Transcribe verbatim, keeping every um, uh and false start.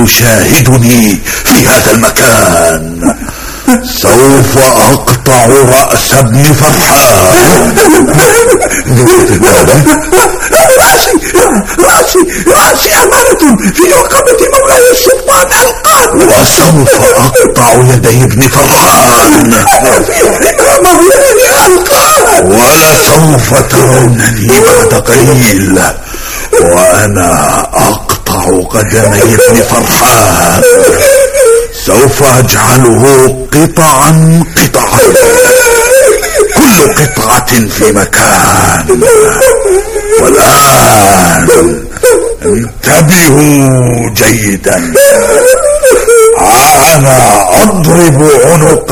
يشاهدني في هذا المكان سوف أقطع رأس ابن فرحان. رأسي رأسي رأسي أمانة في رقبة مولاي السلطان القادم. وسوف أقطع يدي ابن فرحان. أنا في حمى مولاي القادم. ولسوف ترونني بعد قليل وأنا أقطع قدمي ابن فرحان. سوف أجعله قطعا قطعا، كل قطعة في مكان. والآن انتبهوا جيدا، أنا أضرب عنق